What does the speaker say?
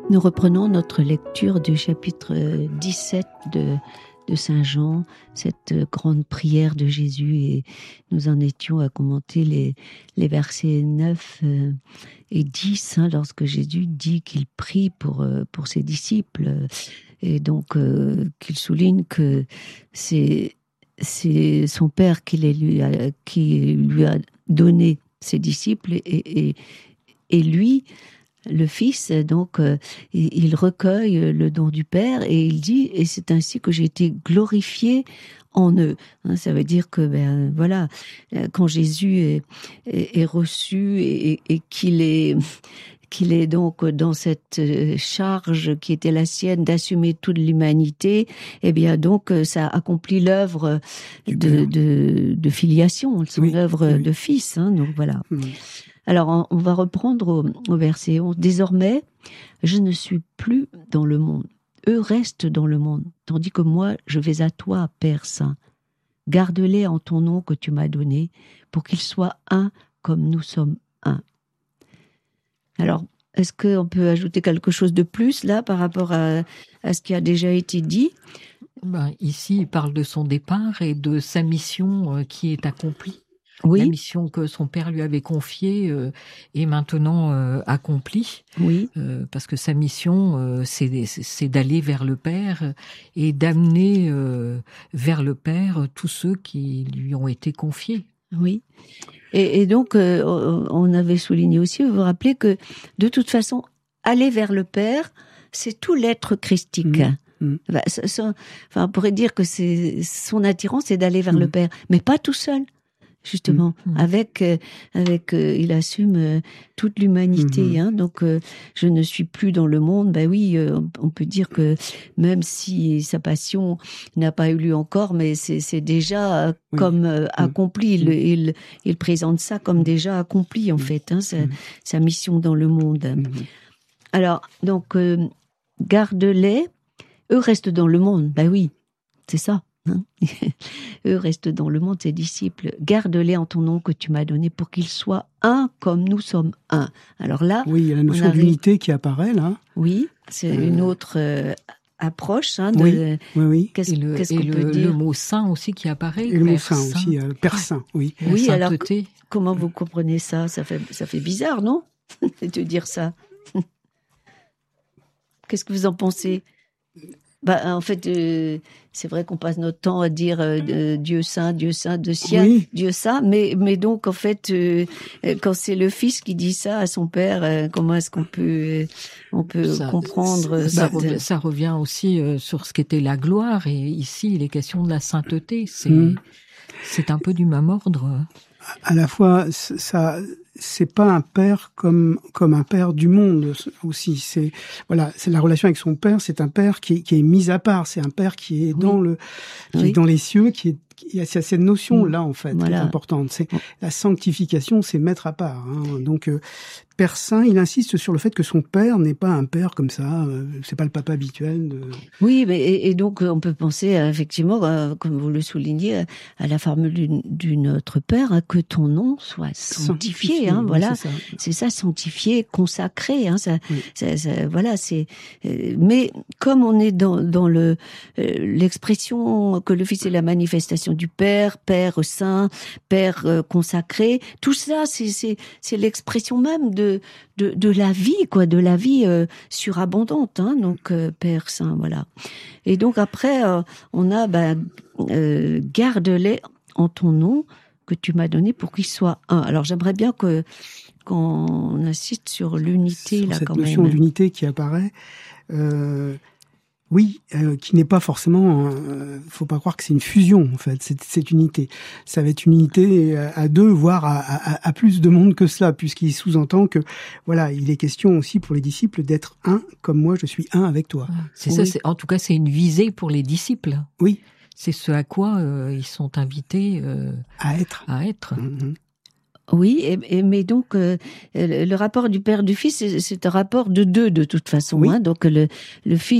Nous reprenons notre lecture du chapitre 17 de Saint Jean, cette grande prière de Jésus, et nous en étions à commenter les versets 9 et 10, lorsque Jésus dit qu'il prie pour ses disciples, et donc qu'il souligne que c'est son Père qui lui a donné ses disciples, et lui, le Fils, donc, il recueille le don du Père et il dit, et c'est ainsi que j'ai été glorifié en eux. Ça veut dire que, voilà, quand Jésus est reçu et qu'il est donc dans cette charge qui était la sienne d'assumer toute l'humanité, et bien donc ça accomplit l'œuvre de filiation, son œuvre de fils. Donc voilà. Alors, on va reprendre au verset 11. « Désormais, je ne suis plus dans le monde. Eux restent dans le monde, tandis que moi, je vais à toi, Père Saint. Garde-les en ton nom que tu m'as donné, pour qu'ils soient un comme nous sommes un. » Alors, est-ce qu'on peut ajouter quelque chose de plus, là, par rapport à ce qui a déjà été dit ? Ici, il parle de son départ et de sa mission qui est accomplie. Oui. La mission que son père lui avait confiée est maintenant accomplie. Oui. Parce que sa mission, c'est d'aller vers le Père et d'amener vers le Père tous ceux qui lui ont été confiés. Oui. Et donc, on avait souligné aussi, vous vous rappelez que, de toute façon, aller vers le Père, c'est tout l'être christique. On pourrait dire que son attirance, c'est d'aller vers le Père, mais pas tout seul. Justement, avec il assume toute l'humanité. Donc, je ne suis plus dans le monde. Oui, on peut dire que même si sa passion n'a pas eu lieu encore, mais c'est déjà comme accompli. Il présente ça comme déjà accompli, en fait, sa mission dans le monde. Alors, donc, garde-les. Eux restent dans le monde. Oui, c'est ça. Eux restent dans le monde, ses disciples. Garde-les en ton nom que tu m'as donné pour qu'ils soient un comme nous sommes un. Alors là, oui, il y a la notion d'unité qui apparaît là. Oui, c'est une autre approche. Oui. Qu'est-ce qu'on peut dire ? Le mot saint aussi qui apparaît. Et le mot saint aussi, Père Saint. Oui. Oui. Alors comment vous comprenez ça ? Ça fait bizarre, non ? De dire ça. Qu'est-ce que vous en pensez ? En fait, c'est vrai qu'on passe notre temps à dire Dieu saint, Dieu sien, Dieu saint, mais donc en fait, quand c'est le Fils qui dit ça à son Père, comment est-ce qu'on peut comprendre ça ? Ça revient aussi sur ce qu'était la gloire, et ici il est question de la sainteté. C'est un peu du même ordre. À la fois, ça, c'est pas un père comme un père du monde aussi. C'est la relation avec son père. C'est un père qui est mis à part. C'est un père qui est dans les cieux, il y a cette notion là en fait qui est importante. C'est la sanctification, c'est mettre à part. Donc Père Saint, il insiste sur le fait que son père n'est pas un père comme ça. C'est pas le papa habituel. Oui, mais et donc on peut penser effectivement, comme vous le soulignez, à la formule du Notre Père, que ton nom soit sanctifié. Voilà, c'est ça, sanctifié, consacré. Mais comme on est dans l'expression que le Fils est la manifestation du Père, Père saint, Père consacré, tout ça, c'est l'expression même de la vie, de la vie surabondante. Donc Père saint, voilà. Et donc après, on a garde-les en ton nom que tu m'as donné pour qu'ils soient un. Alors j'aimerais bien qu'on insiste sur l'unité là, quand même. Cette notion d'unité qui apparaît. Qui n'est pas forcément. Faut pas croire que c'est une fusion en fait. Cette unité, ça va être une unité à deux, voire à plus de monde que cela, puisqu'il sous-entend que il est question aussi pour les disciples d'être un comme moi je suis un avec toi. C'est ça. En tout cas, c'est une visée pour les disciples. Oui. C'est ce à quoi ils sont invités à être. Oui, mais donc le rapport du Père du Fils, c'est un rapport de deux de toute façon. Donc le Fils